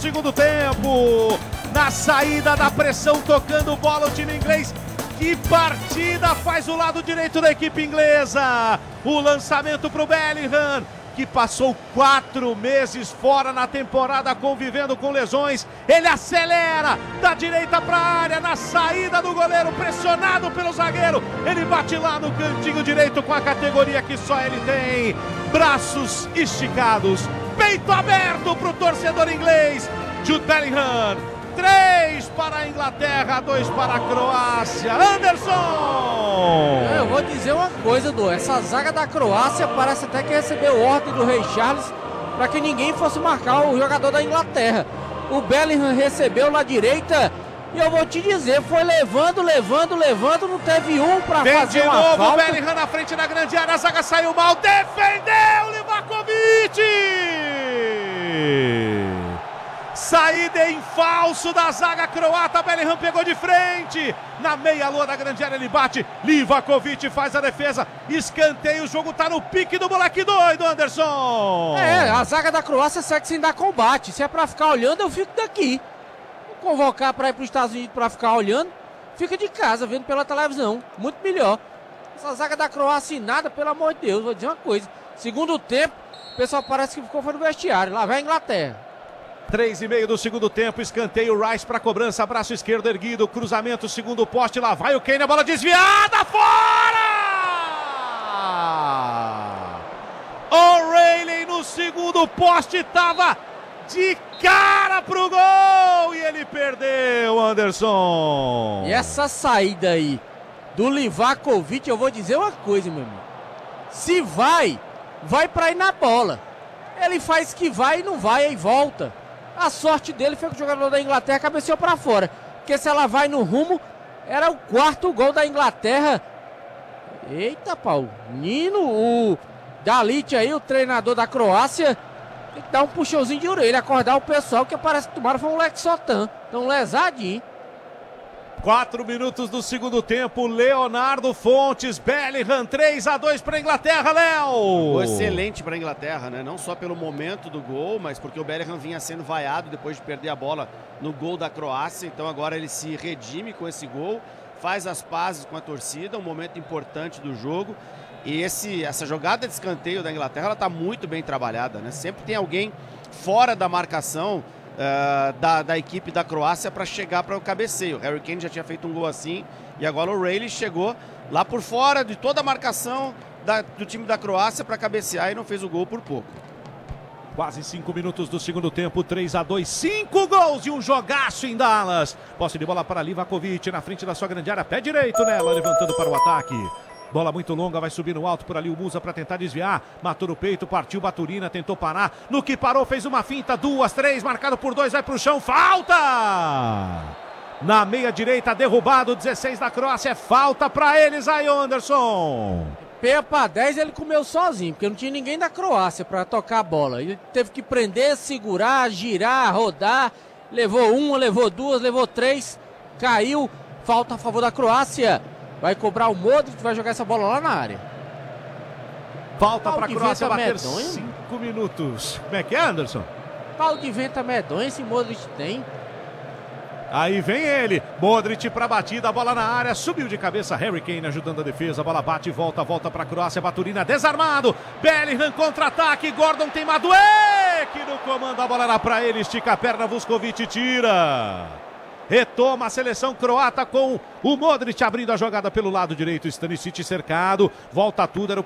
segundo tempo. Na saída da pressão, tocando bola o time inglês. Que partida faz o lado direito da equipe inglesa. O lançamento para o Bellingham, que passou 4 meses fora na temporada, convivendo com lesões. Ele acelera da direita para a área, na saída do goleiro, pressionado pelo zagueiro. Ele bate lá no cantinho direito com a categoria que só ele tem. Braços esticados, peito aberto para o torcedor inglês. Jude Bellingham. 3 para a Inglaterra, 2 para a Croácia. Anderson! Eu vou dizer uma coisa, Du. Essa zaga da Croácia parece até que recebeu ordem do Rei Charles para que ninguém fosse marcar o jogador da Inglaterra. O Bellingham recebeu na direita e eu vou te dizer, foi levando, não teve um para fazer uma falta. De novo o Bellingham na frente da grande área, a zaga saiu mal, defendeu Livakovic! Saída em falso da zaga croata, Bellingham pegou de frente, na meia-lua da grande área ele bate, Livakovic faz a defesa, escanteio, o jogo tá no pique do moleque doido, Anderson! A zaga da Croácia segue sem dar combate, se é pra ficar olhando eu fico daqui, vou convocar pra ir pros Estados Unidos pra ficar olhando, fica de casa vendo pela televisão, muito melhor. Essa zaga da Croácia nada, pelo amor de Deus, vou dizer uma coisa, segundo tempo, o pessoal parece que ficou fora do vestiário, lá vai a Inglaterra. 3,5 do segundo tempo, escanteio, Rice para cobrança, braço esquerdo erguido, cruzamento, segundo poste, lá vai o Kane, a bola desviada, fora! O'Reilly no segundo poste, estava de cara pro gol e ele perdeu, Anderson. E essa saída aí do Livakovic, eu vou dizer uma coisa, meu amigo, se vai pra ir na bola, ele faz que vai e não vai, aí volta. A sorte dele foi que o jogador da Inglaterra cabeceou para fora. Porque se ela vai no rumo, era o 4º gol da Inglaterra. Eita, pau. Nino, o Dalit aí, o treinador da Croácia, tem que dar um puxãozinho de orelha, acordar o pessoal, que parece que tomaram foi um Lexotan. Tão lesadinho. 4 minutos do segundo tempo, Leonardo Fontes, Bellingham, 3-2 para a Inglaterra, Léo! Excelente para a Inglaterra, né? Não só pelo momento do gol, mas porque o Bellingham vinha sendo vaiado depois de perder a bola no gol da Croácia, então agora ele se redime com esse gol, faz as pazes com a torcida, um momento importante do jogo, e essa jogada de escanteio da Inglaterra, ela está muito bem trabalhada, né? Sempre tem alguém fora da marcação, da equipe da Croácia para chegar para o cabeceio. Harry Kane já tinha feito um gol assim e agora o O'Reilly chegou lá por fora de toda a marcação do time da Croácia para cabecear e não fez o gol por pouco. Quase 5 minutos do segundo tempo, 3-2, 5 gols e um jogaço em Dallas. Posse de bola para Livakovic na frente da sua grande área, pé direito nela, levantando para o ataque. Bola muito longa, vai subir no alto por ali o Musa para tentar desviar. Matou no peito, partiu Baturina, tentou parar. No que parou, fez uma finta, 2, 3, marcado por 2, vai pro chão, falta! Na meia direita, derrubado, 16 da Croácia, é falta para eles aí, Anderson. Peia para 10 ele comeu sozinho, porque não tinha ninguém da Croácia para tocar a bola. Ele teve que prender, segurar, girar, rodar. Levou uma, levou 2, levou 3, caiu. Falta a favor da Croácia. Vai cobrar o Modric, vai jogar essa bola lá na área. Falta para a Croácia bater 5 minutos. Como é que é, Anderson? Pau de venta medonho esse Modric tem. Aí vem ele, Modric para batida, a bola na área, subiu de cabeça, Harry Kane ajudando a defesa, a bola bate e volta para a Croácia, Baturina desarmado, Bellingham contra-ataque, Gordon tem Madueke que no comando, a bola era para ele, estica a perna, Vuskovic tira. Retoma a seleção croata com o Modric abrindo a jogada pelo lado direito, Stanisic cercado, volta tudo, era o